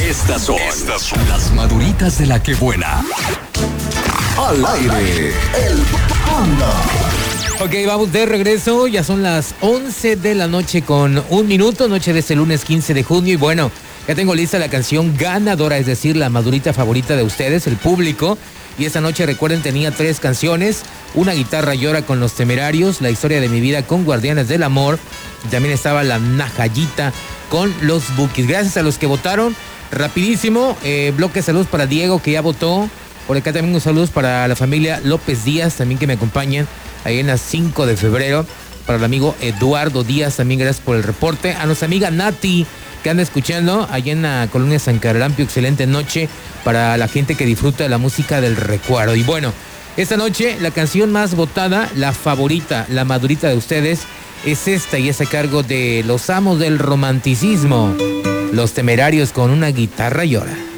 Estas son las maduritas de la que buena. Al aire, el Panda. Ok, vamos de regreso. Ya son las 11 de la noche con 1 minuto, noche de este lunes 15 de junio. Y bueno, ya tengo lista la canción ganadora, es decir, la madurita favorita de ustedes, el público. Y esta noche, recuerden, tenía 3 canciones. Una guitarra llora con Los Temerarios, La historia de mi vida con Guardianes del Amor. Y también estaba La Najayita con Los Bukis. Gracias a los que votaron. Rapidísimo, bloque de saludos para Diego, que ya votó. Por acá también un saludos para la familia López Díaz, también que me acompañan ahí en las 5 de febrero. Para el amigo Eduardo Díaz, también gracias por el reporte. A nuestra amiga Nati, que anda escuchando allá en la colonia San Caralampio. Excelente noche para la gente que disfruta de la música del recuerdo. Y bueno, esta noche la canción más votada, la favorita, la madurita de ustedes, es esta y es a cargo de los amos del romanticismo, Los Temerarios con Una guitarra llora.